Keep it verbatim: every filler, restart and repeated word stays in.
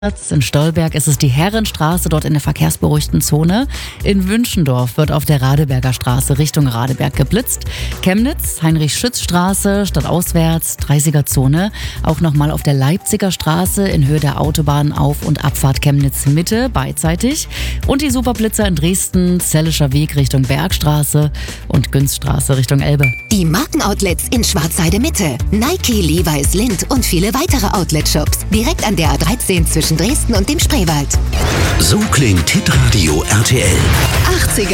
In Stolberg ist es die Herrenstraße, dort in der verkehrsberuhigten Zone. In Wünschendorf wird auf der Radeberger Straße Richtung Radeberg geblitzt. Chemnitz, Heinrich-Schütz-Straße, stadtauswärts, dreißiger Zone. Auch nochmal auf der Leipziger Straße in Höhe der Autobahn Auf- und Abfahrt Chemnitz-Mitte, beidseitig. Und die Superblitzer in Dresden, Zellischer Weg Richtung Bergstraße und Günzstraße Richtung Elbe. Die Markenoutlets in Schwarzheide Mitte. Nike, Levi's, Lindt und viele weitere Outlet-Shops. Direkt an der A dreizehn zwischen Dresden und dem Spreewald. So klingt Hitradio R T L. achtziger